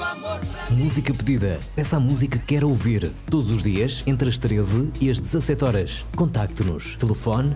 Música pedida. Peça a música que quer ouvir. Todos os dias, entre as 13 e as 17 horas. Contacte-nos. Telefone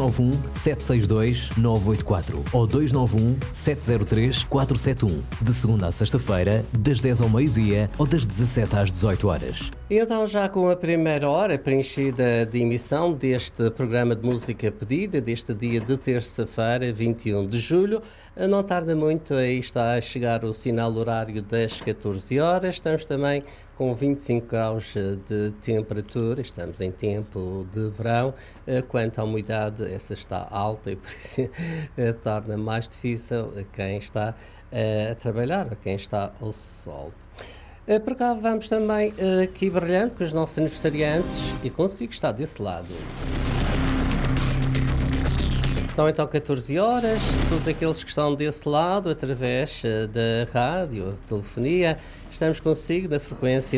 291-762-984 ou 291-703-471. De segunda a sexta-feira, das 10 ao meio-dia ou das 17 às 18 horas. E então, já com a primeira hora preenchida de emissão deste programa de música pedida, deste dia de terça-feira, 21 de julho, não tarda muito, aí está a chegar o sinal horário das 14 horas. Estamos também com 25 graus de temperatura, estamos em tempo de verão. Quanto à umidade, essa está alta e por isso torna mais difícil a quem está a trabalhar, a quem está ao sol. Por cá vamos também aqui brilhando com os nossos aniversariantes e consigo estar desse lado. São então 14 horas, todos aqueles que estão desse lado, através da rádio, telefonia, estamos consigo na frequência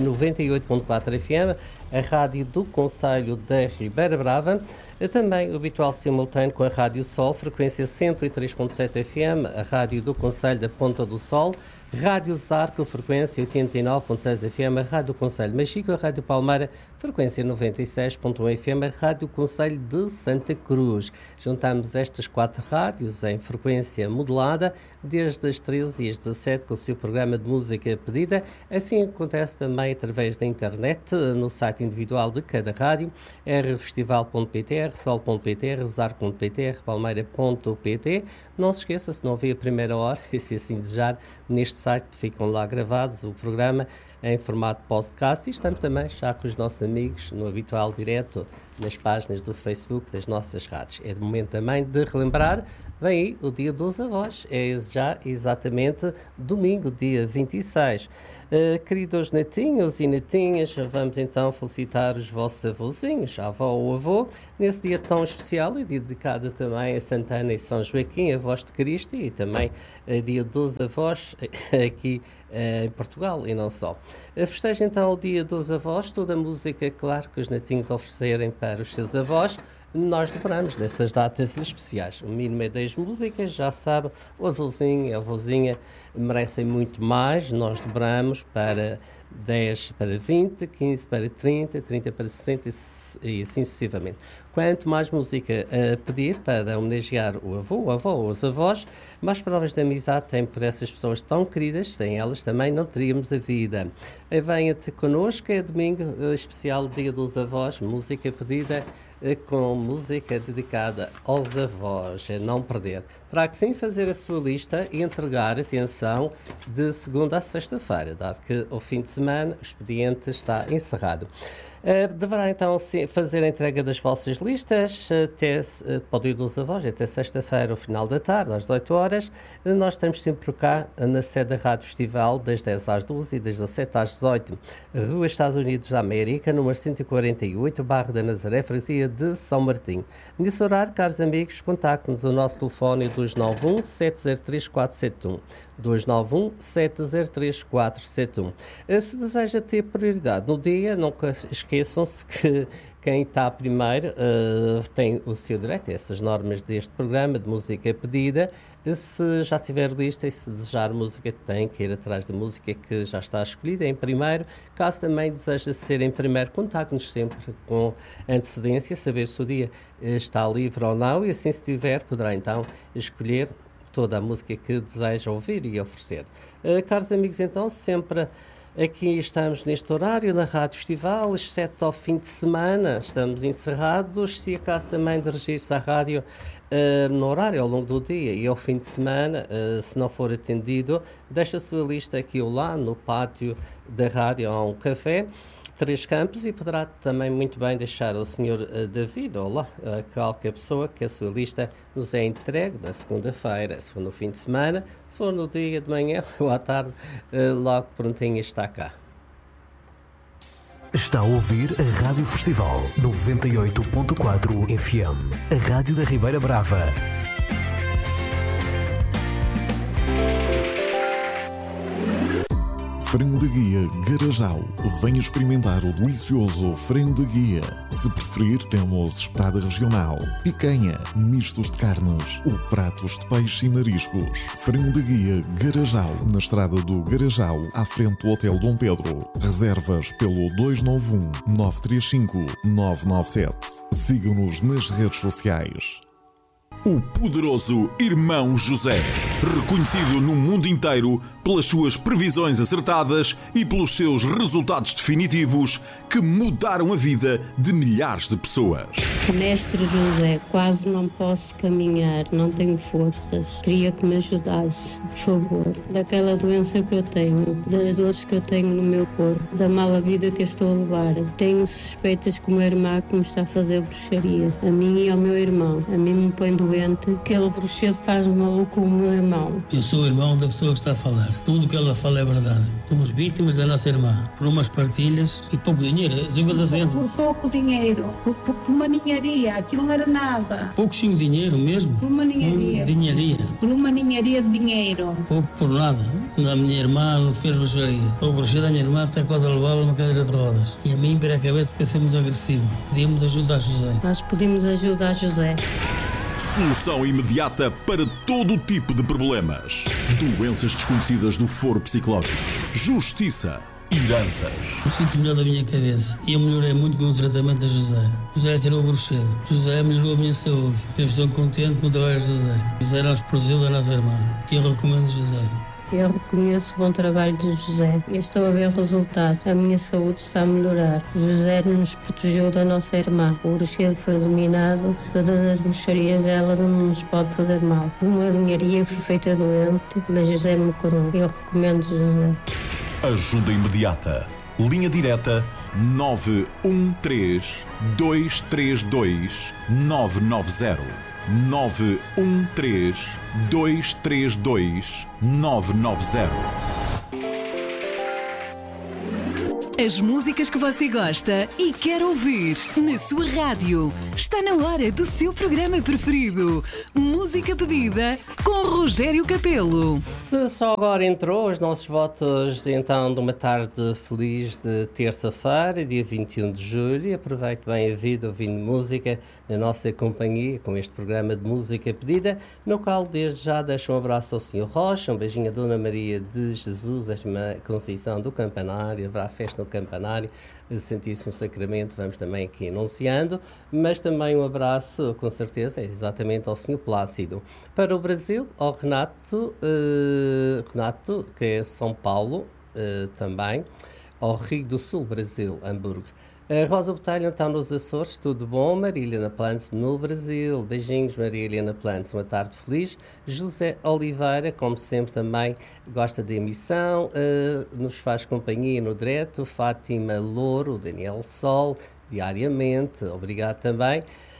98.4 FM, a rádio do Concelho da Ribeira Brava, também o habitual simultâneo com a Rádio Sol, frequência 103.7 FM, a rádio do Concelho da Ponta do Sol, Rádio Zarco, frequência 89.6 FM, a Rádio Concelho Machico, a Rádio Palmeira, frequência 96.1 FM, a Rádio Concelho de Santa Cruz. Juntamos estas 4 rádios em frequência modulada, desde as 13 e as 17, com o seu programa de música pedida. Assim acontece também através da internet, no site individual de cada rádio, rfestival.pt, rsol.pt, rezar.pt, rpalmeira.pt. Não se esqueça, se não ouvir a primeira hora, e se assim desejar, neste site ficam lá gravados o programa em formato podcast, e estamos também já com os nossos amigos no habitual direto nas páginas do Facebook das nossas rádios. É de momento também de relembrar, vem aí o Dia dos Avós, é já exatamente domingo, dia 26. Queridos netinhos e netinhas, vamos então felicitar os vossos avôzinhos, a avó ou avô, nesse dia tão especial e dedicado também a Santana e São Joaquim, avós de Cristo, e também Dia dos Avós aqui em Portugal e não só. Festeja então o Dia dos Avós, toda a música, claro, que os netinhos oferecerem para os seus avós. Nós dobramos nessas datas especiais. O mínimo é 10 músicas, já sabe, o avôzinho e a avózinha merecem muito mais. Nós dobramos para 10 para 20, 15 para 30, 30 para 60 e assim sucessivamente. Quanto mais música a pedir para homenagear o avô, a avó ou os avós, mais provas de amizade tem por essas pessoas tão queridas, sem elas também não teríamos a vida. Venha-te connosco, é domingo especial, Dia dos Avós, música pedida com música dedicada aos avós, é não perder. Terá que sim fazer a sua lista e entregar, atenção, de segunda a sexta-feira, dado que o fim de semana o expediente está encerrado. Deverá então fazer a entrega das vossas listas até, para o Dia dos Avós, até sexta-feira, ao final da tarde, às 18 horas. Nós estamos sempre por cá, na sede da Rádio Festival, das 10 às 12 e das 17 às 18. Rua Estados Unidos da América, número 148, Bairro da Nazaré, freguesia de São Martinho. Nesse horário, caros amigos, contacte-nos o nosso telefone 291-703-471. 291-703-471. Se deseja ter prioridade no dia, nunca esqueçam-se que quem está primeiro tem o seu direito, essas normas deste programa de música pedida. Se já tiver lista e se desejar música, tem que ir atrás da música que já está escolhida em primeiro. Caso também deseja ser em primeiro, contacte-nos sempre com antecedência, saber se o dia está livre ou não, e assim, se tiver, poderá então escolher toda a música que deseja ouvir e oferecer. Caros amigos, então, sempre aqui estamos neste horário, na Rádio Festival, exceto ao fim de semana, estamos encerrados. Se acaso também dirigir-se à rádio no horário, ao longo do dia e ao fim de semana, se não for atendido, deixa a sua lista aqui ou lá, no pátio da rádio, há um café, 3 campos, e poderá também muito bem deixar ao Sr. David ou lá qualquer pessoa que a sua lista nos é entregue na segunda-feira, se for no fim de semana, se for no dia de manhã ou à tarde, logo prontinho está cá. Está a ouvir a Rádio Festival 98.4 FM, a Rádio da Ribeira Brava. Frango de Guia Garajal. Venha experimentar o delicioso frango de guia. Se preferir, temos espetada regional, picanha, mistos de carnes ou pratos de peixe e mariscos. Frango de Guia Garajal, na estrada do Garajal, à frente do Hotel Dom Pedro. Reservas pelo 291 935 997. Sigam-nos nas redes sociais. O poderoso Irmão José, reconhecido no mundo inteiro pelas suas previsões acertadas e pelos seus resultados definitivos que mudaram a vida de milhares de pessoas. Mestre José, quase não posso caminhar, não tenho forças. Queria que me ajudasse, por favor. Daquela doença que eu tenho, das dores que eu tenho no meu corpo, da mala vida que eu estou a levar. Tenho suspeitas que o meu irmão que me está a fazer bruxaria. A mim e ao meu irmão. A mim me põe doente. Aquele bruxeiro faz-me maluco com o meu irmão. Eu sou o irmão da pessoa que está a falar. Tudo o que ela fala é verdade. Somos vítimas da nossa irmã. Por umas partilhas e pouco dinheiro. Por pouco dinheiro. Por uma ninharia. Aquilo não era nada. Pouquinho dinheiro mesmo? Por uma ninharia. Por uma ninharia de dinheiro. Pouco por nada. A minha irmã não fez bruxaria. O bruxeiro da minha irmã até quase levá-la numa cadeira de rodas. E a mim, para a cabeça, quer ser muito agressivo. Podíamos ajudar José. Nós podíamos ajudar José. Solução imediata para todo tipo de problemas. Doenças desconhecidas do foro psicológico. Justiça. Heranças. Eu sinto melhor da minha cabeça. E eu melhorei muito com o tratamento da José. José tirou o bruxeiro. José melhorou a minha saúde. Eu estou contente com o trabalho de José. José nos protegeu da nossa irmã. E eu recomendo José. Eu reconheço o bom trabalho de José e estou a ver o resultado. A minha saúde está a melhorar. José nos protegeu da nossa irmã. O bruxeiro foi eliminado. Todas as bruxarias, ela não nos pode fazer mal. Uma linharia fui feita doente, mas José me curou. Eu recomendo José. Ajuda imediata. Linha direta 913 232 990. 913 232 990. As músicas que você gosta e quer ouvir na sua rádio. Está na hora do seu programa preferido. Música pedida com Rogério Capelo. Se só agora entrou, os nossos votos então de uma tarde feliz de terça-feira, dia 21 de julho. Aproveite bem a vida ouvindo música na nossa companhia com este programa de música pedida, no qual desde já deixo um abraço ao Sr. Rocha, um beijinho à Dona Maria de Jesus, a Irmã Conceição do Campanário. Haverá festa no Campanário, Santíssimo Sacramento, vamos também aqui anunciando, mas também um abraço, com certeza, exatamente ao Sr. Plácido. Para o Brasil, ao Renato, que é São Paulo, também, ao Rio do Sul, Brasil, Hamburgo. A Rosa Botelho está nos Açores, tudo bom? Maria Helena Plantes no Brasil, beijinhos Maria Helena Plantes, uma tarde feliz. José Oliveira, como sempre também gosta da emissão, nos faz companhia no direto. Fátima Louro, Daniel Sol, diariamente, obrigado também.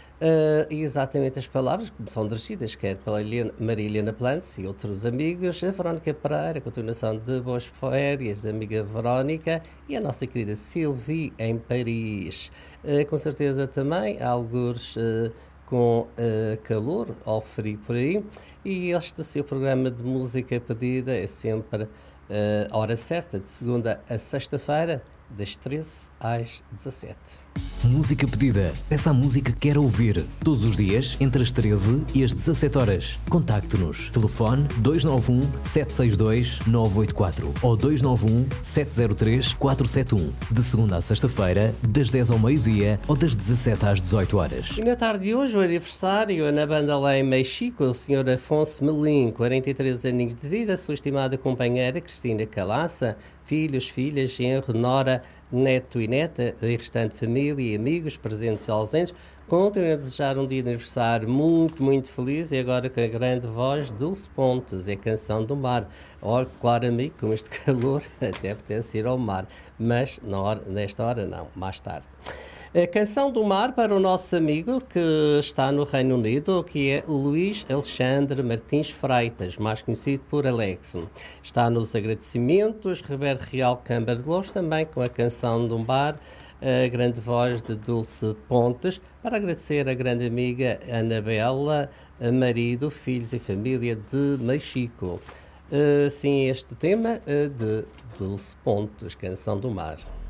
E exatamente as palavras que são dirigidas, quer pela Maria Helena Plantes e outros amigos, a Verónica Pereira, a continuação de Boas Férias, a amiga Verónica e a nossa querida Sylvie em Paris. Com certeza também há alguns com calor ou frio por aí, e este seu programa de música pedida é sempre a hora certa, de segunda a sexta-feira, das 13 às 17. Música pedida. Peça a música que quer ouvir. Todos os dias, entre as 13 e as 17 horas. Contacte-nos. Telefone 291 762 984 ou 291 703 471. De segunda à sexta-feira, das 10 ao meio-dia ou das 17 às 18 horas. E na tarde de hoje, o aniversário na banda lá em Mexico, o Sr. Afonso Melim, 43 aninhos de vida, sua estimada companheira Cristina Calaça, filhos, filhas, genro, nora, neto e neta, a restante família e amigos presentes e ausentes, continuem a desejar um dia de aniversário muito, muito feliz, e agora com a grande voz Dulce Pontes, é Canção do Mar. Olha, claro, amigo, com este calor até apetece ir ao mar, mas nesta hora não, mais tarde. A Canção do Mar para o nosso amigo que está no Reino Unido, que é o Luís Alexandre Martins Freitas, mais conhecido por Alex. Está nos agradecimentos, Roberto Real Câmara de Louros, também com a Canção do Mar, a grande voz de Dulce Pontes, para agradecer a grande amiga Anabela, marido, filhos e família de Mexico. sim, este tema de Dulce Pontes, Canção do Mar.